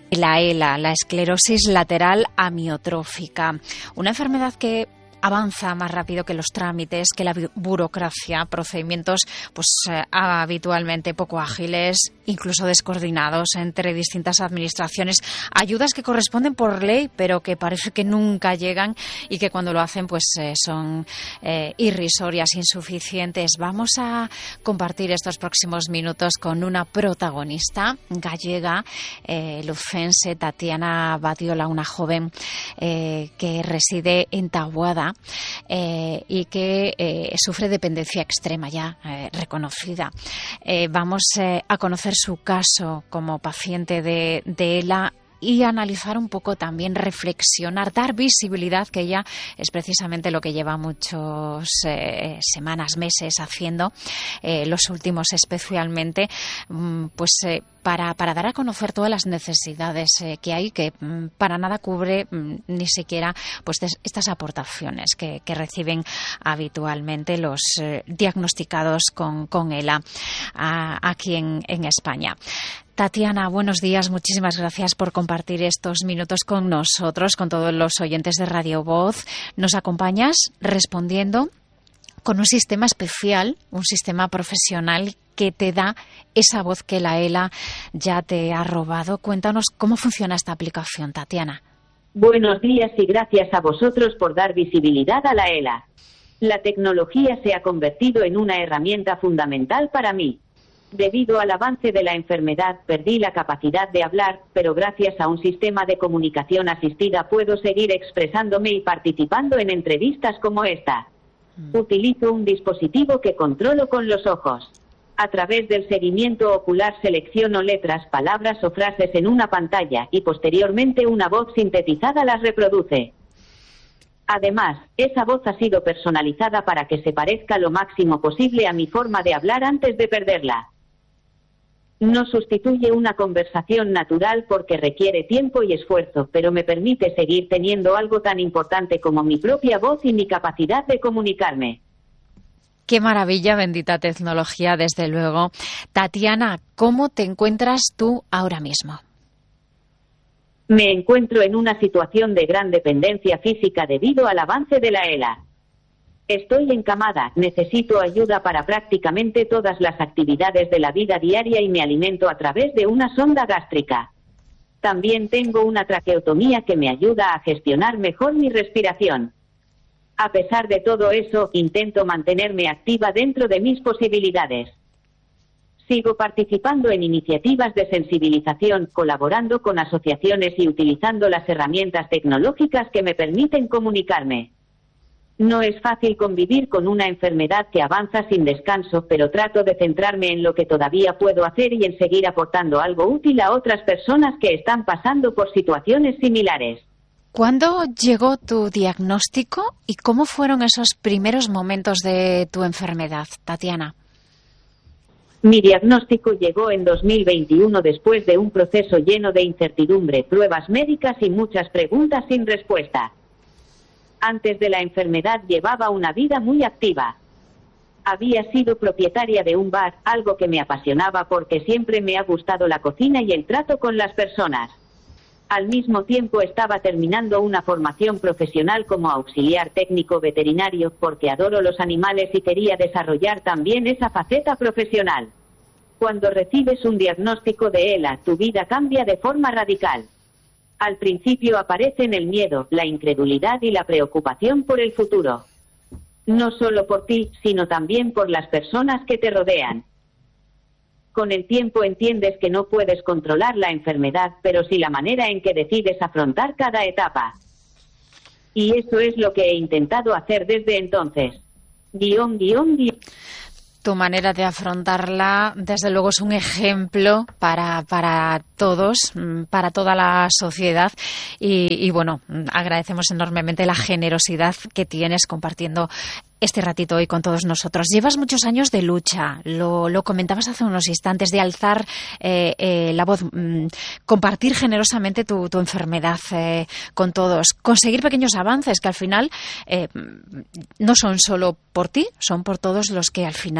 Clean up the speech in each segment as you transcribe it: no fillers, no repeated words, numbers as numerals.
La ELA, la esclerosis lateral amiotrófica, una enfermedad que avanza más rápido que los trámites, que la burocracia, procedimientos habitualmente poco ágiles, incluso descoordinados entre distintas administraciones, ayudas que corresponden por ley, pero que parece que nunca llegan y que cuando lo hacen son irrisorias, insuficientes. Vamos a compartir estos próximos minutos con una protagonista gallega, lucense, Tatiana Badiola, una joven que reside en Taboada y que sufre dependencia extrema ya reconocida. Vamos a conocer su caso como paciente de ELA y analizar un poco también, reflexionar, dar visibilidad, que ella es precisamente lo que lleva muchas semanas, meses haciendo, los últimos especialmente, para dar a conocer todas las necesidades que hay, que para nada cubre ni siquiera estas aportaciones que reciben habitualmente los diagnosticados con ELA aquí en España. Tatiana, buenos días. Muchísimas gracias por compartir estos minutos con nosotros, con todos los oyentes de Radio Voz. Nos acompañas respondiendo con un sistema especial, un sistema profesional que te da esa voz que la ELA ya te ha robado. Cuéntanos cómo funciona esta aplicación, Tatiana. Buenos días y gracias a vosotros por dar visibilidad a la ELA. La tecnología se ha convertido en una herramienta fundamental para mí. Debido al avance de la enfermedad, perdí la capacidad de hablar, pero gracias a un sistema de comunicación asistida puedo seguir expresándome y participando en entrevistas como esta. Utilizo un dispositivo que controlo con los ojos. A través del seguimiento ocular selecciono letras, palabras o frases en una pantalla y posteriormente una voz sintetizada las reproduce. Además, esa voz ha sido personalizada para que se parezca lo máximo posible a mi forma de hablar antes de perderla. No sustituye una conversación natural porque requiere tiempo y esfuerzo, pero me permite seguir teniendo algo tan importante como mi propia voz y mi capacidad de comunicarme. Qué maravilla, bendita tecnología, desde luego. Tatiana, ¿cómo te encuentras tú ahora mismo? Me encuentro en una situación de gran dependencia física debido al avance de la ELA. Estoy encamada, necesito ayuda para prácticamente todas las actividades de la vida diaria y me alimento a través de una sonda gástrica. También tengo una traqueotomía que me ayuda a gestionar mejor mi respiración. A pesar de todo eso, intento mantenerme activa dentro de mis posibilidades. Sigo participando en iniciativas de sensibilización, colaborando con asociaciones y utilizando las herramientas tecnológicas que me permiten comunicarme. No es fácil convivir con una enfermedad que avanza sin descanso, pero trato de centrarme en lo que todavía puedo hacer y en seguir aportando algo útil a otras personas que están pasando por situaciones similares. ¿Cuándo llegó tu diagnóstico y cómo fueron esos primeros momentos de tu enfermedad, Tatiana? Mi diagnóstico llegó en 2021 después de un proceso lleno de incertidumbre, pruebas médicas y muchas preguntas sin respuesta. Antes de la enfermedad llevaba una vida muy activa. Había sido propietaria de un bar, algo que me apasionaba porque siempre me ha gustado la cocina y el trato con las personas. Al mismo tiempo estaba terminando una formación profesional como auxiliar técnico veterinario porque adoro los animales y quería desarrollar también esa faceta profesional. Cuando recibes un diagnóstico de ELA, tu vida cambia de forma radical. Al principio aparecen el miedo, la incredulidad y la preocupación por el futuro. No solo por ti, sino también por las personas que te rodean. Con el tiempo entiendes que no puedes controlar la enfermedad, pero sí la manera en que decides afrontar cada etapa. Y eso es lo que he intentado hacer desde entonces. Tu manera de afrontarla, desde luego, es un ejemplo para todos, para toda la sociedad. Y bueno, agradecemos enormemente la generosidad que tienes compartiendo este ratito hoy con todos nosotros. Llevas muchos años de lucha, lo comentabas hace unos instantes, de alzar la voz, compartir generosamente tu enfermedad con todos, conseguir pequeños avances que al final no son solo por ti, son por todos los que al final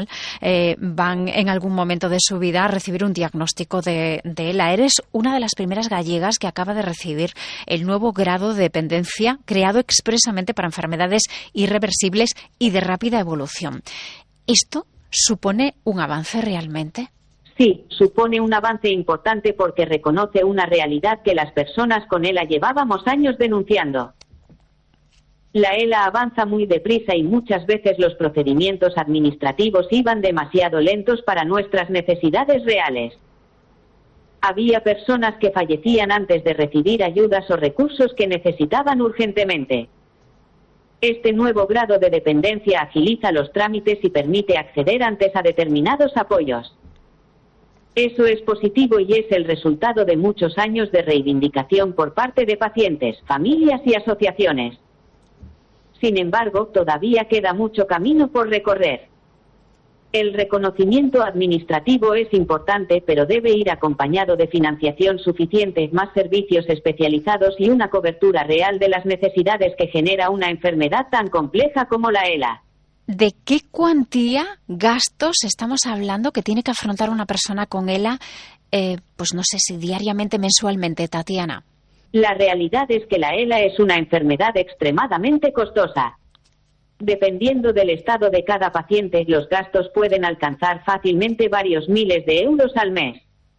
final van en algún momento de su vida a recibir un diagnóstico de ELA. Eres una de las primeras gallegas que acaba de recibir el nuevo grado de dependencia creado expresamente para enfermedades irreversibles y de rápida evolución. ¿Esto supone un avance realmente? Sí, supone un avance importante porque reconoce una realidad que las personas con ELA llevábamos años denunciando. La ELA avanza muy deprisa y muchas veces los procedimientos administrativos iban demasiado lentos para nuestras necesidades reales. Había personas que fallecían antes de recibir ayudas o recursos que necesitaban urgentemente. Este nuevo grado de dependencia agiliza los trámites y permite acceder antes a determinados apoyos. Eso es positivo y es el resultado de muchos años de reivindicación por parte de pacientes, familias y asociaciones. Sin embargo, todavía queda mucho camino por recorrer. El reconocimiento administrativo es importante, pero debe ir acompañado de financiación suficiente, más servicios especializados y una cobertura real de las necesidades que genera una enfermedad tan compleja como la ELA. ¿De qué cuantía, gastos estamos hablando que tiene que afrontar una persona con ELA, pues no sé si diariamente, mensualmente, Tatiana? La realidad es que la ELA es una enfermedad extremadamente costosa. Dependiendo del estado de cada paciente, los gastos pueden alcanzar fácilmente varios miles de euros al mes.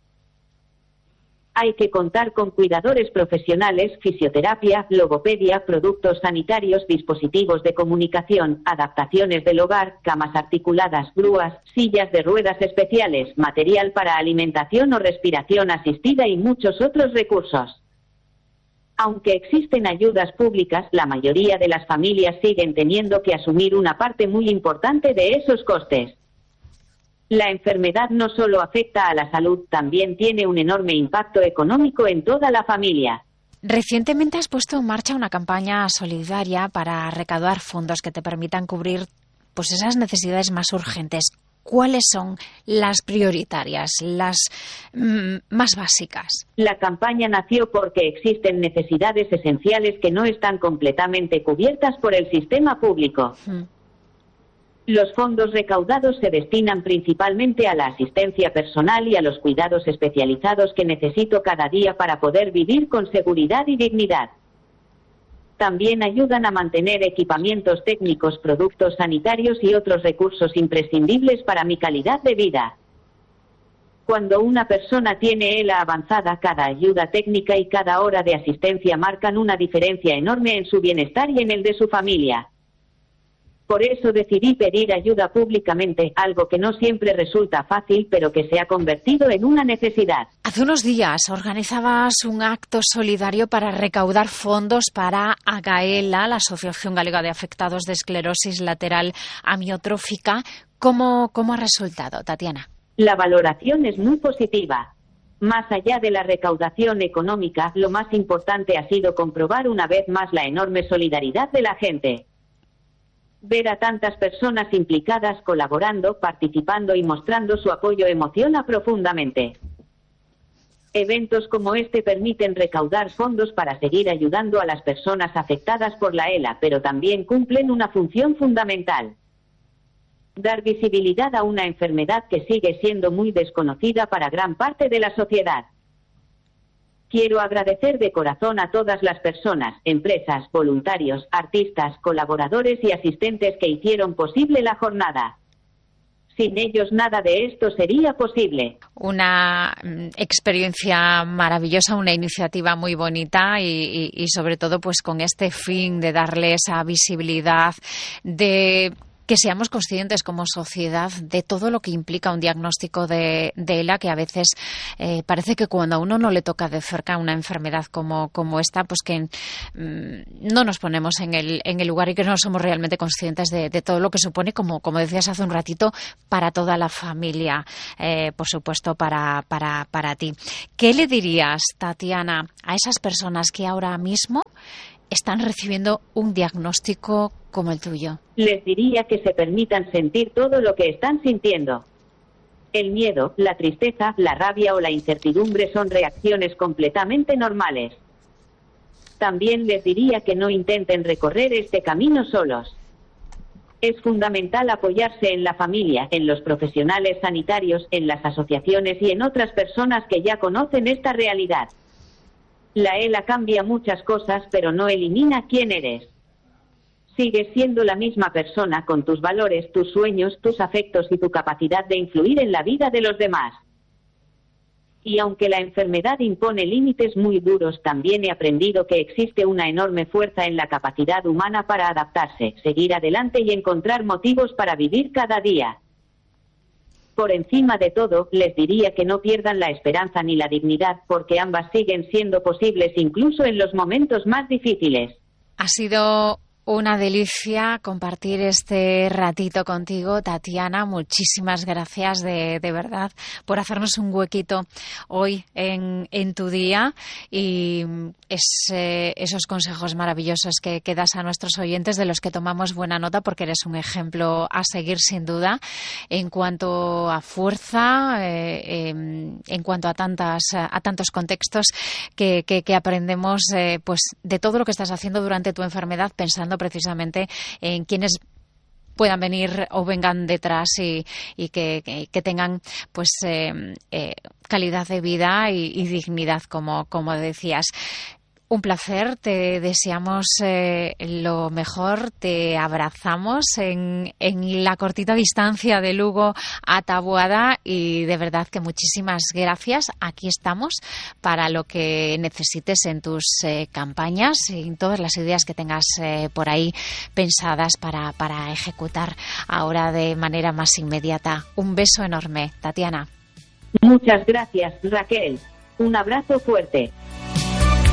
Hay que contar con cuidadores profesionales, fisioterapia, logopedia, productos sanitarios, dispositivos de comunicación, adaptaciones del hogar, camas articuladas, grúas, sillas de ruedas especiales, material para alimentación o respiración asistida y muchos otros recursos. Aunque existen ayudas públicas, la mayoría de las familias siguen teniendo que asumir una parte muy importante de esos costes. La enfermedad no solo afecta a la salud, también tiene un enorme impacto económico en toda la familia. Recientemente has puesto en marcha una campaña solidaria para recaudar fondos que te permitan cubrir pues esas necesidades más urgentes. ¿Cuáles son las prioritarias, las más básicas? La campaña nació porque existen necesidades esenciales que no están completamente cubiertas por el sistema público. Los fondos recaudados se destinan principalmente a la asistencia personal y a los cuidados especializados que necesito cada día para poder vivir con seguridad y dignidad. También ayudan a mantener equipamientos técnicos, productos sanitarios y otros recursos imprescindibles para mi calidad de vida. Cuando una persona tiene ELA avanzada, cada ayuda técnica y cada hora de asistencia marcan una diferencia enorme en su bienestar y en el de su familia. Por eso decidí pedir ayuda públicamente, algo que no siempre resulta fácil, pero que se ha convertido en una necesidad. Hace unos días organizabas un acto solidario para recaudar fondos para AGAELA, la Asociación Galega de Afectados de Esclerosis Lateral Amiotrófica. ¿Cómo ha resultado, Tatiana? La valoración es muy positiva. Más allá de la recaudación económica, lo más importante ha sido comprobar una vez más la enorme solidaridad de la gente. Ver a tantas personas implicadas, colaborando, participando y mostrando su apoyo emociona profundamente. Eventos como este permiten recaudar fondos para seguir ayudando a las personas afectadas por la ELA, pero también cumplen una función fundamental: dar visibilidad a una enfermedad que sigue siendo muy desconocida para gran parte de la sociedad. Quiero agradecer de corazón a todas las personas, empresas, voluntarios, artistas, colaboradores y asistentes que hicieron posible la jornada. Sin ellos nada de esto sería posible. Una experiencia maravillosa, una iniciativa muy bonita y sobre todo pues con este fin de darle esa visibilidad, de que seamos conscientes como sociedad de todo lo que implica un diagnóstico de ELA, que a veces parece que cuando a uno no le toca de cerca una enfermedad como esta, pues que no nos ponemos en el lugar y que no somos realmente conscientes de todo lo que supone, como decías hace un ratito, para toda la familia, por supuesto para ti. ¿Qué le dirías, Tatiana, a esas personas que ahora mismo están recibiendo un diagnóstico como el tuyo? Les diría que se permitan sentir todo lo que están sintiendo. El miedo, la tristeza, la rabia o la incertidumbre son reacciones completamente normales. También les diría que no intenten recorrer este camino solos. Es fundamental apoyarse en la familia, en los profesionales sanitarios, en las asociaciones y en otras personas que ya conocen esta realidad. La ELA cambia muchas cosas, pero no elimina quién eres. Sigues siendo la misma persona con tus valores, tus sueños, tus afectos y tu capacidad de influir en la vida de los demás. Y aunque la enfermedad impone límites muy duros, también he aprendido que existe una enorme fuerza en la capacidad humana para adaptarse, seguir adelante y encontrar motivos para vivir cada día. Por encima de todo, les diría que no pierdan la esperanza ni la dignidad, porque ambas siguen siendo posibles incluso en los momentos más difíciles. Ha sido una delicia compartir este ratito contigo, Tatiana. Muchísimas gracias de verdad por hacernos un huequito hoy en tu día y esos consejos maravillosos que das a nuestros oyentes, de los que tomamos buena nota, porque eres un ejemplo a seguir sin duda en cuanto a fuerza, en cuanto a tantos contextos que aprendemos pues de todo lo que estás haciendo durante tu enfermedad, pensando precisamente en quienes puedan venir o vengan detrás y que tengan pues calidad de vida y dignidad, como decías. Un placer, te deseamos lo mejor, te abrazamos en la cortita distancia de Lugo a Taboada y de verdad que muchísimas gracias. Aquí estamos para lo que necesites en tus campañas y en todas las ideas que tengas por ahí pensadas para ejecutar ahora de manera más inmediata. Un beso enorme, Tatiana. Muchas gracias, Raquel. Un abrazo fuerte.